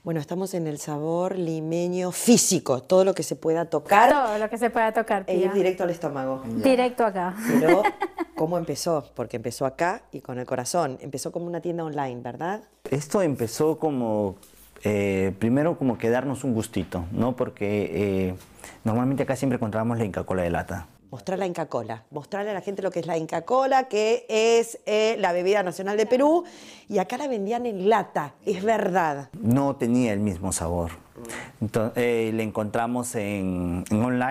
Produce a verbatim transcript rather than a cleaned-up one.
Bueno, estamos en el sabor limeño físico, todo lo que se pueda tocar. Todo lo que se pueda tocar, E tía. ir directo al estómago. Directo acá. Pero, ¿cómo empezó? Porque empezó acá y con el corazón. Empezó como una tienda online, ¿verdad? Esto empezó como, eh, primero como que darnos un gustito, ¿no? Porque eh, normalmente acá siempre encontrábamos la Inca Kola de lata. Mostrar la Inca Kola, mostrarle a la gente lo que es la Inca Kola, que es eh, la bebida nacional de Perú, y acá la vendían en lata, es verdad. No tenía el mismo sabor. Entonces, eh, la encontramos en, en online.